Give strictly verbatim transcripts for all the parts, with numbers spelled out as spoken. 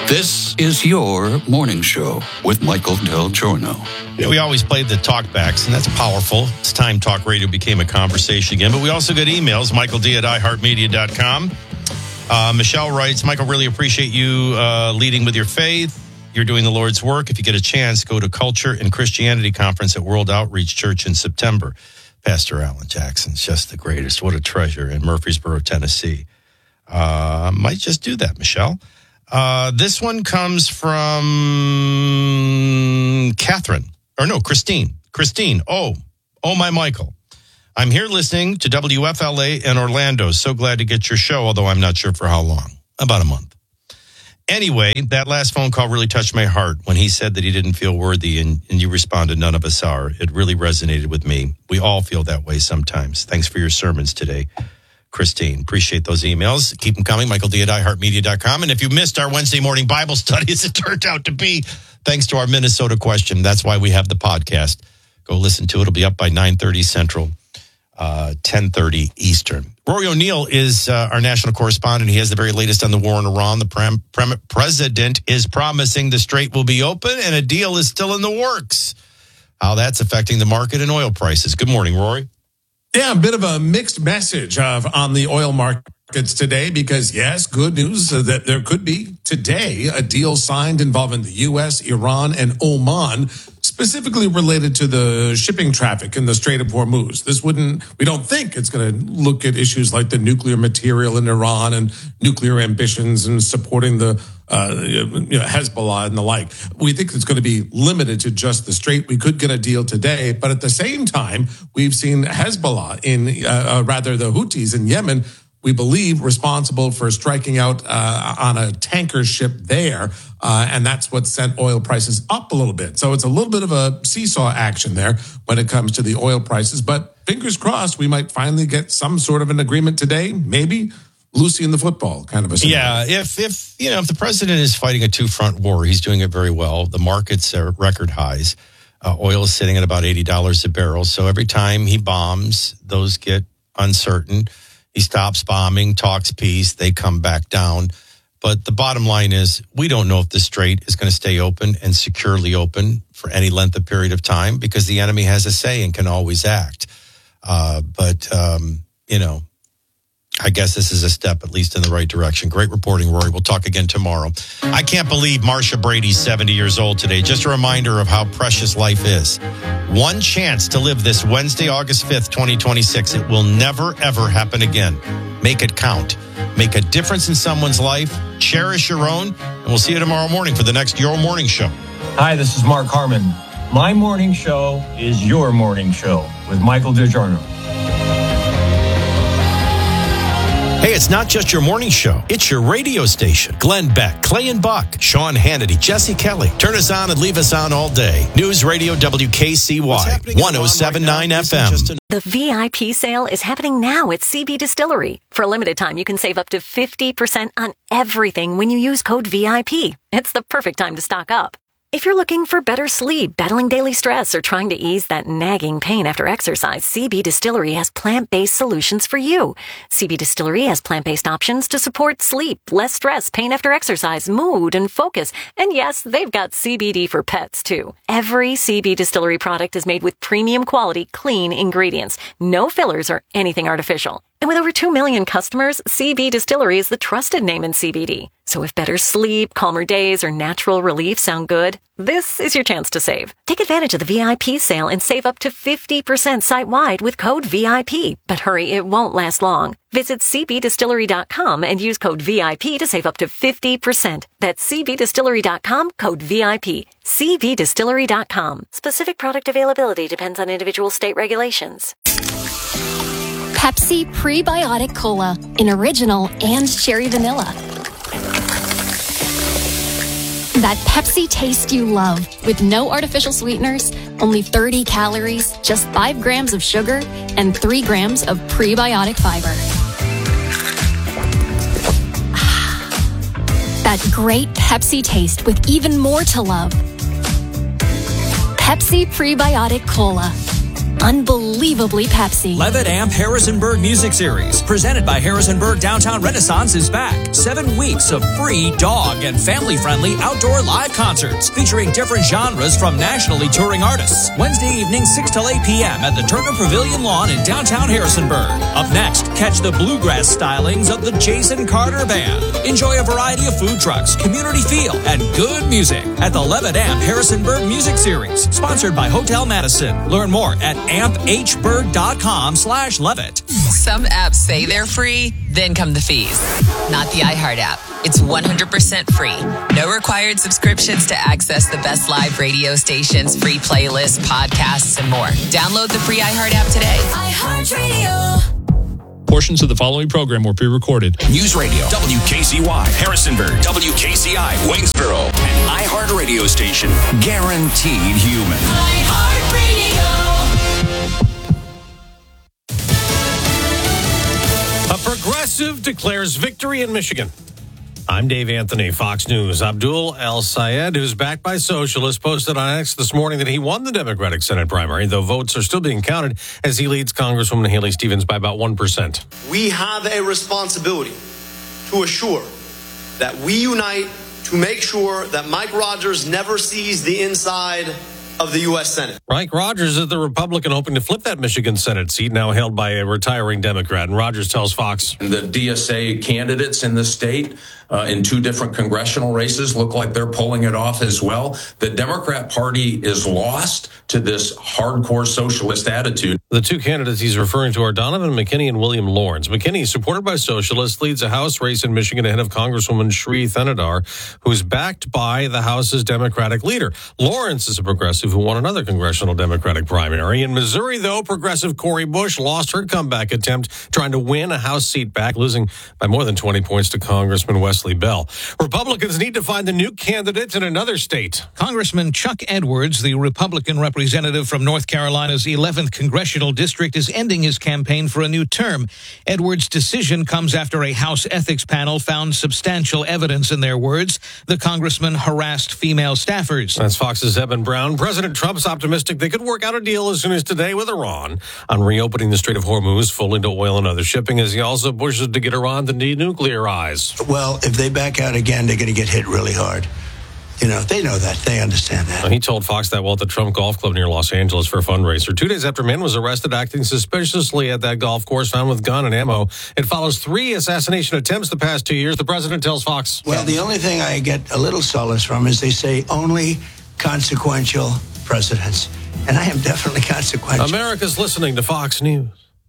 This is your morning show with Michael Del Giorno. You know, we always played the talkbacks, and that's powerful. It's time talk radio became a conversation again. But we also got emails, Michael D at i heart media dot com. Uh, Michelle writes, Michael, really appreciate you uh, leading with your faith. You're doing the Lord's work. If you get a chance, go to Culture and Christianity Conference at World Outreach Church in September. Pastor Alan Jackson's just the greatest. What a treasure in Murfreesboro, Tennessee. Uh, might just do that, Michelle. Uh, this one comes from Catherine. Or no, Christine. Christine. Oh, oh, my Michael. I'm here listening to W F L A in Orlando. So glad to get your show, although I'm not sure for how long. About a month. Anyway, that last phone call really touched my heart when he said that he didn't feel worthy, and, and you responded, none of us are. It really resonated with me. We all feel that way sometimes. Thanks for your sermons today, Christine. Appreciate those emails. Keep them coming. Michael D at i heart media dot com. And if you missed our Wednesday morning Bible study, as it turned out to be, thanks to our Minnesota question, that's why we have the podcast. Go listen to it. It'll be up by nine thirty Central, uh, ten thirty Eastern. Rory O'Neill is uh, our national correspondent. He has the very latest on the war in Iran. The prem- prem- president is promising the strait will be open and a deal is still in the works. How that's affecting the market and oil prices. Good morning, Rory. Yeah, a bit of a mixed message of, on the oil markets today because, yes, good news that there could be today a deal signed involving the U S, Iran, and Oman, specifically related to the shipping traffic in the Strait of Hormuz. This wouldn't, we don't think it's going to look at issues like the nuclear material in Iran and nuclear ambitions and supporting the uh, you know, Hezbollah and the like. We think it's going to be limited to just the Strait. We could get a deal today, but at the same time, we've seen Hezbollah in, uh, uh, rather the Houthis in Yemen, we believe responsible for striking out uh, on a tanker ship there. Uh, and that's what sent oil prices up a little bit. So it's a little bit of a seesaw action there when it comes to the oil prices. But fingers crossed, we might finally get some sort of an agreement today. Maybe Lucy in the football kind of a scenario. Yeah, if, if, you know, if the president is fighting a two-front war, he's doing it very well. The markets are record highs. Uh, oil is sitting at about eighty dollars a barrel. So every time he bombs, those get uncertain. He stops bombing, talks peace, they come back down. But the bottom line is we don't know if the strait is going to stay open and securely open for any length of period of time because the enemy has a say and can always act. Uh, but, um, you know, I guess this is a step at least in the right direction. Great reporting, Rory. We'll talk again tomorrow. I can't believe Marsha Brady's seventy years old today. Just a reminder of how precious life is. One chance to live this Wednesday, August fifth, twenty twenty-six. It will never, ever happen again. Make it count. Make a difference in someone's life. Cherish your own. And we'll see you tomorrow morning for the next Your Morning Show. Hi, this is Mark Harmon. My morning show is your morning show with Michael DiGiorno. Hey, it's not just your morning show. It's your radio station. Glenn Beck, Clay and Buck, Sean Hannity, Jesse Kelly. Turn us on and leave us on all day. News Radio W K C Y, one oh seven point nine F M. The V I P sale is happening now at C B Distillery. For a limited time, you can save up to fifty percent on everything when you use code V I P. It's the perfect time to stock up. If you're looking for better sleep, battling daily stress, or trying to ease that nagging pain after exercise, C B Distillery has plant-based solutions for you. C B Distillery has plant-based options to support sleep, less stress, pain after exercise, mood, and focus. And yes, they've got C B D for pets, too. Every C B Distillery product is made with premium quality, clean ingredients. No fillers or anything artificial. And with over two million customers, C B Distillery is the trusted name in C B D. So if better sleep, calmer days, or natural relief sound good, this is your chance to save. Take advantage of the V I P sale and save up to fifty percent site-wide with code V I P. But hurry, it won't last long. Visit c b distillery dot com and use code V I P to save up to fifty percent. That's c b distillery dot com, code V I P. c b distillery dot com. Specific product availability depends on individual state regulations. Pepsi Prebiotic Cola in original and cherry vanilla. That Pepsi taste you love with no artificial sweeteners, only thirty calories, just five grams of sugar, and three grams of prebiotic fiber. That great Pepsi taste with even more to love. Pepsi Prebiotic Cola. unbelievably Pepsi. Levitt Amp Harrisonburg Music Series, presented by Harrisonburg Downtown Renaissance, is back. Seven weeks of free, dog, and family-friendly outdoor live concerts featuring different genres from nationally touring artists. Wednesday evening, six till eight p.m. at the Turner Pavilion Lawn in downtown Harrisonburg. Up next, catch the bluegrass stylings of the Jason Carter Band. Enjoy a variety of food trucks, community feel, and good music at the Levitt Amp Harrisonburg Music Series, sponsored by Hotel Madison. Learn more at amphberg.com slash Levitt. Some apps say they're free, then come the fees. Not the iHeart app. It's one hundred percent free. No required subscriptions to access the best live radio stations, free playlists, podcasts, and more. Download the free iHeart app today. iHeartRadio. Portions of the following program were pre-recorded. News Radio, W K C Y, Harrisonburg, W K C I, Waynesboro, and iHeart Radio Station. Guaranteed human. iHeartRadio. A progressive declares victory in Michigan. I'm Dave Anthony, Fox News. Abdul El-Sayed, who's backed by socialists, posted on X this morning that he won the Democratic Senate primary, though votes are still being counted as he leads Congresswoman Haley Stevens by about one percent. We have a responsibility to assure that we unite to make sure that Mike Rogers never sees the inside of the U S Senate. Mike Rogers is the Republican hoping to flip that Michigan Senate seat, now held by a retiring Democrat. And Rogers tells Fox. The D S A candidates in the state uh, in two different congressional races look like they're pulling it off as well. The Democrat Party is lost to this hardcore socialist attitude. The two candidates he's referring to are Donovan McKinney and William Lawrence. McKinney, supported by socialists, leads a House race in Michigan ahead of Congresswoman Sri Thanedar, who's backed by the House's Democratic leader. Lawrence is a progressive who won another congressional Democratic primary. In Missouri, though, progressive Cori Bush lost her comeback attempt trying to win a House seat back, losing by more than twenty points to Congressman Wesley Bell. Republicans need to find a new candidate in another state. Congressman Chuck Edwards, the Republican representative from North Carolina's eleventh congressional district, is ending his campaign for a new term. Edwards' decision comes after a House ethics panel found substantial evidence, in their words, the congressman harassed female staffers. That's Fox's Evan Brown. President Trump's optimistic they could work out a deal as soon as today with Iran on reopening the Strait of Hormuz fully to oil and other shipping, as he also pushes to get Iran to denuclearize. Well, if they back out again, they're going to get hit really hard. You know, they know that. They understand that. He told Fox that while at the Trump Golf Club near Los Angeles for a fundraiser. Two days after man was arrested acting suspiciously at that golf course, found with gun and ammo. It follows three assassination attempts the past two years. The president tells Fox. Well, the only thing I get a little solace from is they say only consequential presidents. And I am definitely consequential. America's listening to Fox News.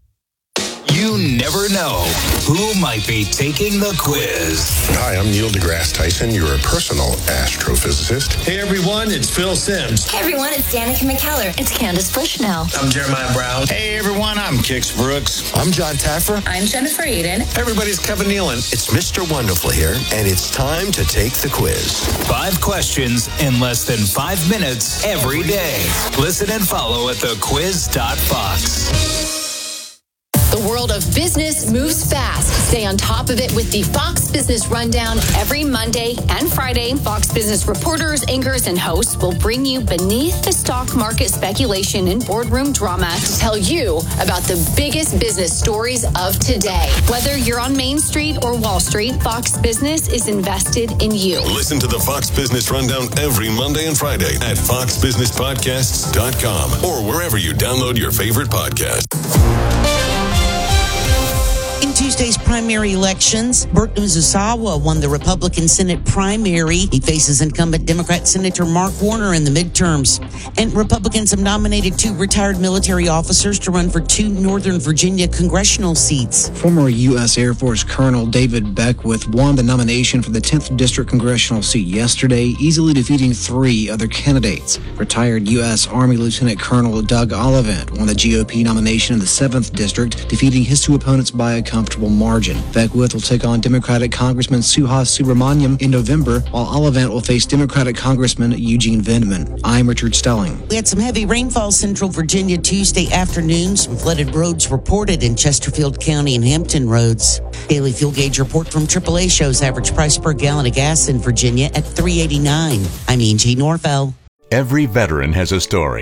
You never know who might be taking the quiz. Hi, I'm Neil deGrasse Tyson, your personal astrophysicist. Hey, everyone, it's Phil Sims. Hey, everyone, it's Danica McKellar. It's Candace Bushnell. I'm Jeremiah Brown. Hey, everyone, I'm Kix Brooks. I'm John Taffer. I'm Jennifer Eden. Everybody's Kevin Nealon. It's Mister Wonderful here, and it's time to take the quiz. Five questions in less than five minutes every day. Listen and follow at the quiz dot fox. The world of business moves fast. Stay on top of it with the Fox Business Rundown every Monday and Friday. Fox Business reporters, anchors, and hosts will bring you beneath the stock market speculation and boardroom drama to tell you about the biggest business stories of today. Whether you're on Main Street or Wall Street, Fox Business is invested in you. Listen to the Fox Business Rundown every Monday and Friday at fox business podcasts dot com or wherever you download your favorite podcast. In Tuesday's primary elections, Bert Uzasawa won the Republican Senate primary. He faces incumbent Democrat Senator Mark Warner in the midterms. And Republicans have nominated two retired military officers to run for two Northern Virginia congressional seats. Former U S Air Force Colonel David Beckwith won the nomination for the tenth District congressional seat yesterday, easily defeating three other candidates. Retired U S Army Lieutenant Colonel Doug Ollivant won the G O P nomination in the seventh District, defeating his two opponents by a comfortable margin. Beckwith will take on Democratic Congressman Suhas Subramaniam in November, while Ollivant will face Democratic Congressman Eugene Vindman. I'm Richard Stelling. We had some heavy rainfall Central Virginia Tuesday afternoon. Some flooded roads reported in Chesterfield County and Hampton roads. Daily fuel gauge report from triple A shows average price per gallon of gas in Virginia at three eighty-nine. I'm Angie Norfell. Every veteran has a story.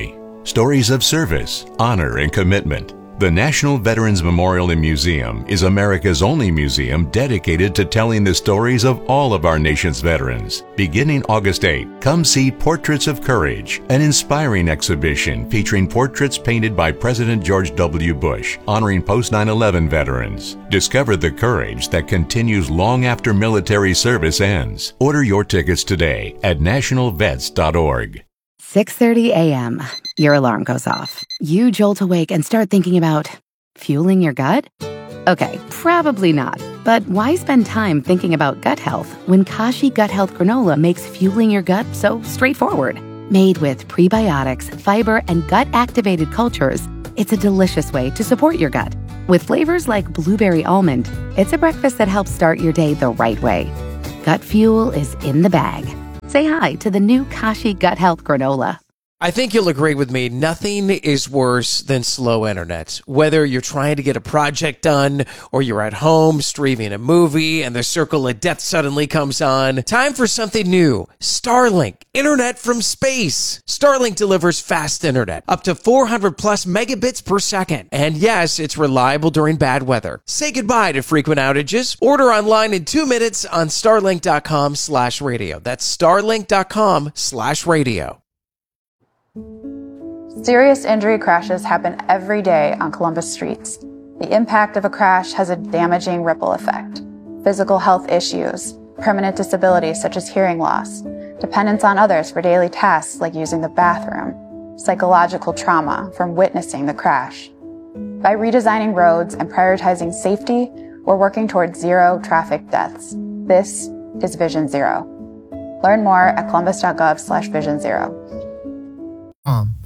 Stories of service, honor, and commitment. The National Veterans Memorial and Museum is America's only museum dedicated to telling the stories of all of our nation's veterans. Beginning August eighth, come see Portraits of Courage, an inspiring exhibition featuring portraits painted by President George W. Bush, honoring post nine eleven veterans. Discover the courage that continues long after military service ends. Order your tickets today at national vets dot org. six thirty a.m. Your alarm goes off. You jolt awake and start thinking about fueling your gut? Okay, probably not. But why spend time thinking about gut health when Kashi Gut Health Granola makes fueling your gut so straightforward? Made with prebiotics, fiber, and gut-activated cultures, it's a delicious way to support your gut. With flavors like blueberry almond, it's a breakfast that helps start your day the right way. Gut fuel is in the bag. Say hi to the new Kashi Gut Health Granola. I think you'll agree with me, nothing is worse than slow internet. Whether you're trying to get a project done or you're at home streaming a movie and the circle of death suddenly comes on, time for something new. Starlink, internet from space. Starlink delivers fast internet, up to four hundred plus megabits per second. And yes, it's reliable during bad weather. Say goodbye to frequent outages. Order online in two minutes on starlink.com slash radio. That's starlink.com slash radio. Serious injury crashes happen every day on Columbus streets. The impact of a crash has a damaging ripple effect. Physical health issues, permanent disabilities such as hearing loss, dependence on others for daily tasks like using the bathroom, psychological trauma from witnessing the crash. By redesigning roads and prioritizing safety, we're working towards zero traffic deaths. This is Vision Zero. Learn more at columbus.gov slash vision zero. Um.